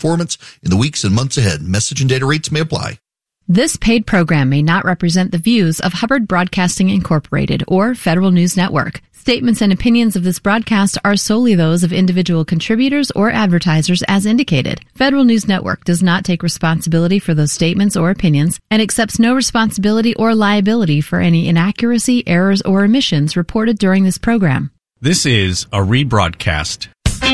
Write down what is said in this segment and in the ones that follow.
performance in the weeks and months ahead. Message and data rates may apply. This paid program may not represent the views of Hubbard Broadcasting Incorporated or Federal News Network. Statements and opinions of this broadcast are solely those of individual contributors or advertisers as indicated. Federal News Network does not take responsibility for those statements or opinions and accepts no responsibility or liability for any inaccuracy, errors, or omissions reported during this program. This is a rebroadcast.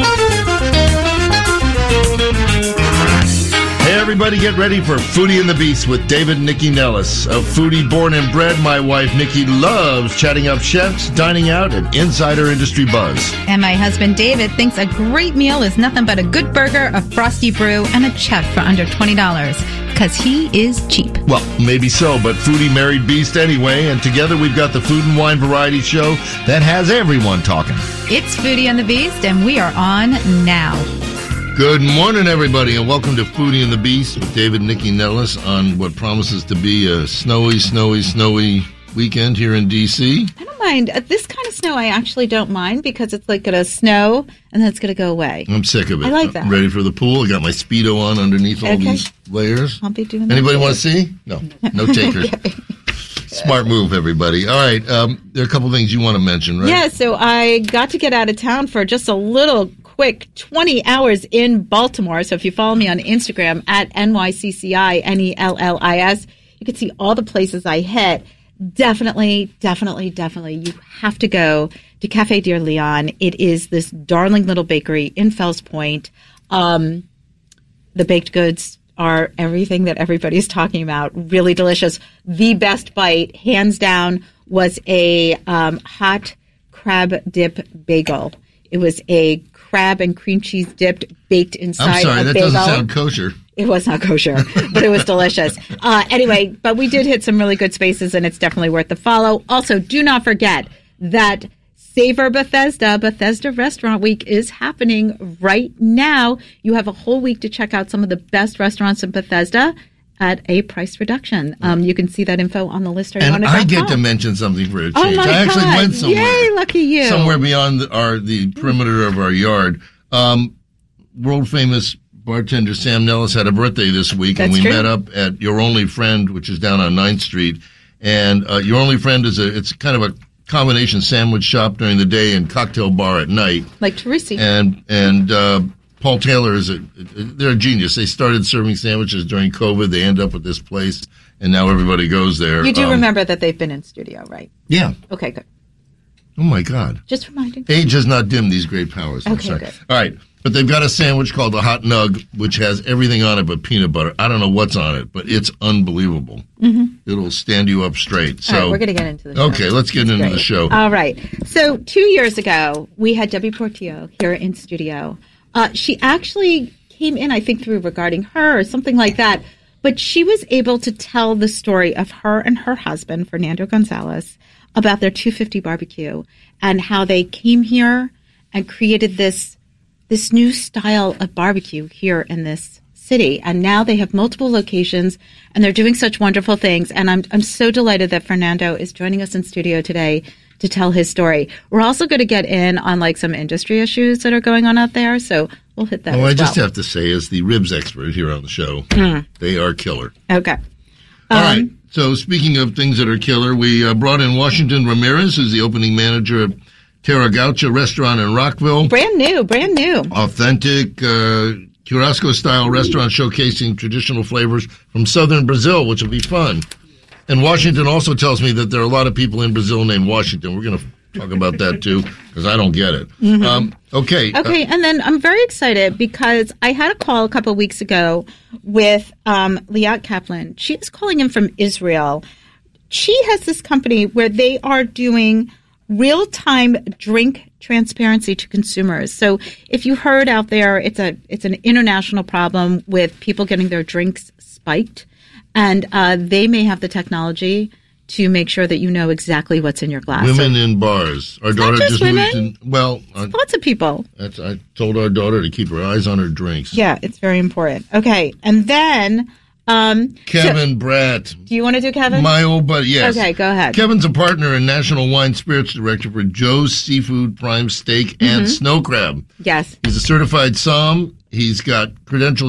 Hey everybody, get ready for Foodie and the Beast with David and Nikki Nellis. A foodie born and bred, my wife Nikki loves chatting up chefs, dining out, and insider industry buzz. And my husband David thinks a great meal is nothing but a good burger, a frosty brew, and a chef for under $20. Because he is cheap. Well, maybe so, but foodie married beast anyway, and together we've got the Food and Wine Variety Show that has everyone talking. It's Foodie and the Beast, and we are on now. Good morning, everybody, and welcome to Foodie and the Beast with David and Nikki Nellis on what promises to be a snowy weekend here in D.C. I don't mind. This kind of snow I actually don't mind because it's like going to snow and then it's going to go away. I'm sick of it. I like that. I'm ready for the pool. I got my Speedo on underneath all these layers. I'll be doing that. Anybody want to see? No takers. Okay. Smart move, everybody. All right. There are a couple things you want to mention, right? Yeah, so I got to get out of town for just a little quick 20 hours in Baltimore. So if you follow me on Instagram at NYCCINELLIS, you can see all the places I hit. Definitely, you have to go to Cafe Dear Leon. It is this darling little bakery in Fells Point. The baked goods are everything that everybody's talking about. Really delicious. The best bite, hands down, was a hot crab dip bagel. It was a crab and cream cheese dipped baked inside a bagel. I'm sorry, that doesn't sound kosher. It was not kosher, but it was delicious. Anyway, but we did hit some really good spaces, and it's definitely worth the follow. Also, do not forget that Savor Bethesda Restaurant Week is happening right now. You have a whole week to check out some of the best restaurants in Bethesda at a price reduction. You can see that info on the list. And I get to mention something for a change. Oh my I actually God. went somewhere. Yay, lucky you. Somewhere beyond the perimeter of our yard. World famous bartender Sam Nellis had a birthday this week, and we met up at Your Only Friend, which is down on 9th Street. And Your Only Friend it's kind of a combination sandwich shop during the day and cocktail bar at night. Like Teresi. And Paul Taylor they're a genius. They started serving sandwiches during COVID. They end up at this place, and now everybody goes there. You do remember that they've been in studio, right? Yeah. Okay, good. Oh, my God. Just reminding. Age has not dimmed these great powers. Okay, sorry. Good. All right. But they've got a sandwich called the Hot Nug, which has everything on it but peanut butter. I don't know what's on it, but it's unbelievable. Mm-hmm. It'll stand you up straight. So, all right, we're going to get into the show. Okay, let's get into the show. All right. So 2 years ago, we had Debbie Portillo here in studio. She actually came in, I think, through Regarding Her or something like that. But she was able to tell the story of her and her husband, Fernando Gonzalez, about their 250 barbecue and how they came here and created this new style of barbecue here in this city. And now they have multiple locations and they're doing such wonderful things. And I'm so delighted that Fernando is joining us in studio today to tell his story. We're also going to get in on like some industry issues that are going on out there. So we'll hit that. I just have to say, as the ribs expert here on the show, they are killer. Okay. All right. So speaking of things that are killer, we brought in Washington Ramirez, who's the opening manager of Terra Gaucha restaurant in Rockville. Brand new. Authentic Churrasco-style restaurant showcasing traditional flavors from southern Brazil, which will be fun. And Washington also tells me that there are a lot of people in Brazil named Washington. We're going to talk about that, too, because I don't get it. Mm-hmm. Okay, and then I'm very excited because I had a call a couple of weeks ago with Liat Kaplan. She is calling in from Israel. She has this company where they are doing real-time drink transparency to consumers. So if you heard out there, it's an international problem with people getting their drinks spiked, and they may have the technology to make sure that you know exactly what's in your glass. Women in bars. Our daughter just moved in. Well, lots of people. I told our daughter to keep her eyes on her drinks. Yeah, it's very important. Okay, and then Kevin Bratt. Do you want to do Kevin? My old buddy, yes. Okay, go ahead. Kevin's a partner and National Wine Spirits Director for Joe's Seafood Prime Steak and Snow Crab. Yes. He's a certified somm. He's got credentials